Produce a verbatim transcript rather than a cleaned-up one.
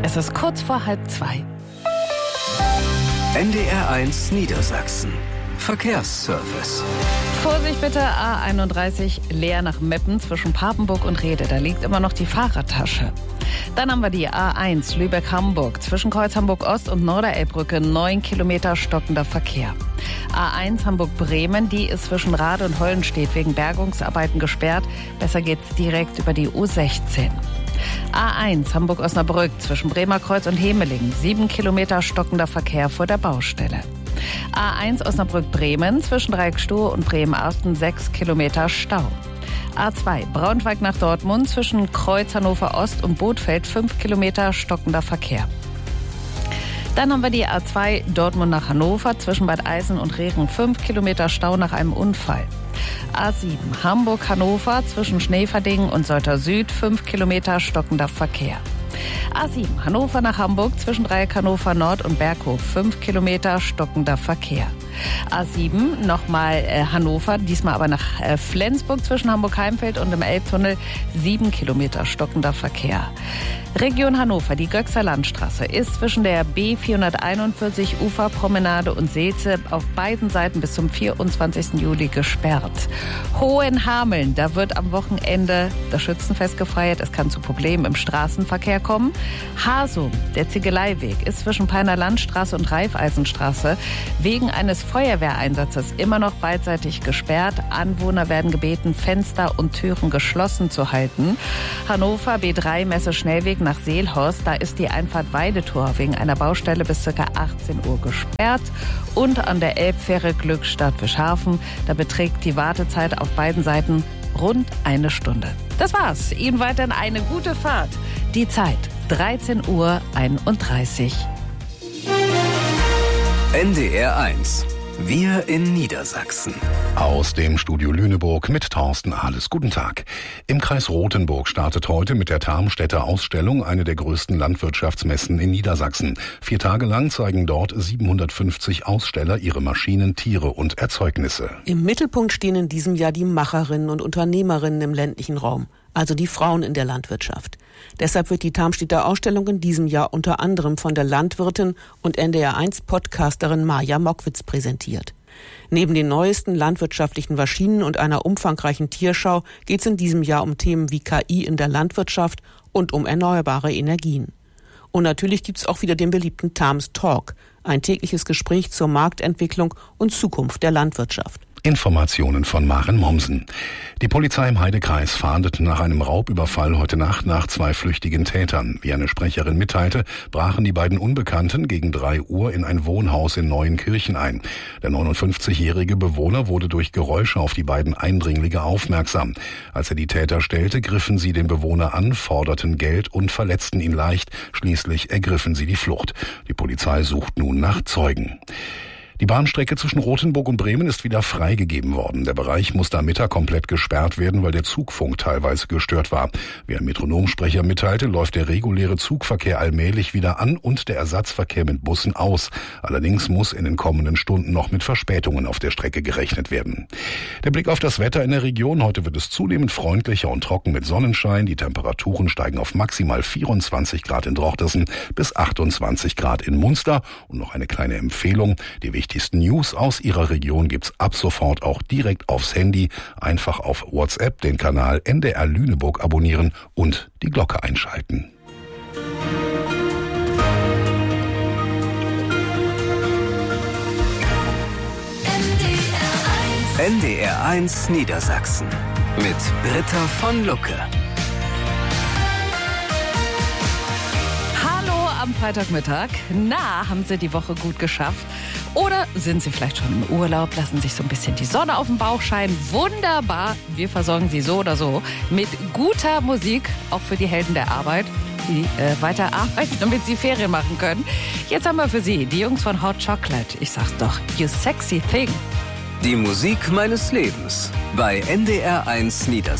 Es ist kurz vor halb zwei. N D R eins Niedersachsen. Verkehrsservice. Vorsicht bitte, A einunddreißig leer nach Meppen zwischen Papenburg und Rede. Da liegt immer noch die Fahrradtasche. Dann haben wir die A eins Lübeck-Hamburg. Zwischen Kreuz Hamburg-Ost und Norderelbbrücke neun Kilometer stockender Verkehr. A eins Hamburg-Bremen, die ist zwischen Rade und Hollenstedt wegen Bergungsarbeiten gesperrt. Besser geht's direkt über die U sechzehn. A eins Hamburg-Osnabrück zwischen Bremerkreuz und Hemeling. sieben Kilometer stockender Verkehr vor der Baustelle. A eins Osnabrück-Bremen zwischen Dreieckstuhl und Bremen-Arsten sechs Kilometer Stau. A zwei Braunschweig nach Dortmund zwischen Kreuz Hannover Ost und Bothfeld fünf Kilometer stockender Verkehr. Dann haben wir die A zwei Dortmund nach Hannover zwischen Bad Eisen und Rehren fünf Kilometer Stau nach einem Unfall. A sieben Hamburg-Hannover zwischen Schneeverdingen und Solter Süd fünf Kilometer stockender Verkehr. A sieben Hannover nach Hamburg zwischen Dreieck Hannover Nord und Berghof fünf Kilometer stockender Verkehr. A sieben nochmal äh, Hannover, diesmal aber nach äh, Flensburg zwischen Hamburg-Heimfeld und im Elbtunnel sieben Kilometer stockender Verkehr. Region Hannover, die Göxer Landstraße, ist zwischen der B vierhunderteinundvierzig Uferpromenade und Seelze auf beiden Seiten bis zum vierundzwanzigsten Juli gesperrt. Hohenhameln, da wird am Wochenende das Schützenfest gefeiert. Es kann zu Problemen im Straßenverkehr kommen. Hasum, der Ziegeleiweg, ist zwischen Peiner Landstraße und Raiffeisenstraße wegen eines Feuerwehreinsatzes immer noch beidseitig gesperrt. Anwohner werden gebeten, Fenster und Türen geschlossen zu halten. Hannover B drei Messe Schnellweg nach Seelhorst, da ist die Einfahrt Weidetor wegen einer Baustelle bis ca. achtzehn Uhr gesperrt. Und an der Elbfähre Glückstadt Wischhafen, da beträgt die Wartezeit auf beiden Seiten rund eine Stunde. Das war's. Ihnen weiterhin eine gute Fahrt. Die Zeit dreizehn Uhr einunddreißig. N D R eins. Wir in Niedersachsen. Aus dem Studio Lüneburg mit Thorsten Ahles. Guten Tag. Im Kreis Rothenburg startet heute mit der Tarmstädter Ausstellung eine der größten Landwirtschaftsmessen in Niedersachsen. Vier Tage lang zeigen dort siebenhundertfünfzig Aussteller ihre Maschinen, Tiere und Erzeugnisse. Im Mittelpunkt stehen in diesem Jahr die Macherinnen und Unternehmerinnen im ländlichen Raum, also die Frauen in der Landwirtschaft. Deshalb wird die Tarmstädter Ausstellung in diesem Jahr unter anderem von der Landwirtin und N D R eins Podcasterin Maja Mockwitz präsentiert. Neben den neuesten landwirtschaftlichen Maschinen und einer umfangreichen Tierschau geht es in diesem Jahr um Themen wie K I in der Landwirtschaft und um erneuerbare Energien. Und natürlich gibt es auch wieder den beliebten Tarms Talk, ein tägliches Gespräch zur Marktentwicklung und Zukunft der Landwirtschaft. Informationen von Maren Mommsen. Die Polizei im Heidekreis fahndet nach einem Raubüberfall heute Nacht nach zwei flüchtigen Tätern. Wie eine Sprecherin mitteilte, brachen die beiden Unbekannten gegen drei Uhr in ein Wohnhaus in Neuenkirchen ein. Der neunundfünfzigjährige Bewohner wurde durch Geräusche auf die beiden Eindringlinge aufmerksam. Als er die Täter stellte, griffen sie den Bewohner an, forderten Geld und verletzten ihn leicht. Schließlich ergriffen sie die Flucht. Die Polizei sucht nun nach Zeugen. Die Bahnstrecke zwischen Rothenburg und Bremen ist wieder freigegeben worden. Der Bereich musste am Mittag komplett gesperrt werden, weil der Zugfunk teilweise gestört war. Wie ein Metronomsprecher mitteilte, läuft der reguläre Zugverkehr allmählich wieder an und der Ersatzverkehr mit Bussen aus. Allerdings muss in den kommenden Stunden noch mit Verspätungen auf der Strecke gerechnet werden. Der Blick auf das Wetter in der Region. Heute wird es zunehmend freundlicher und trocken mit Sonnenschein. Die Temperaturen steigen auf maximal vierundzwanzig Grad in Drochtersen bis achtundzwanzig Grad in Munster. Und noch eine kleine Empfehlung. Die wichtigsten News aus Ihrer Region gibt's ab sofort auch direkt aufs Handy. Einfach auf WhatsApp den Kanal N D R Lüneburg abonnieren und die Glocke einschalten. N D R eins Niedersachsen mit Britta von Lucke. Hallo am Freitagmittag. Na, haben Sie die Woche gut geschafft? Oder sind Sie vielleicht schon im Urlaub, lassen sich so ein bisschen die Sonne auf den Bauch scheinen? Wunderbar, wir versorgen Sie so oder so mit guter Musik, auch für die Helden der Arbeit, die äh, weiter arbeiten, damit sie Ferien machen können. Jetzt haben wir für Sie die Jungs von Hot Chocolate. Ich sag's doch, you sexy thing. Die Musik meines Lebens bei N D R eins Niedersachsen.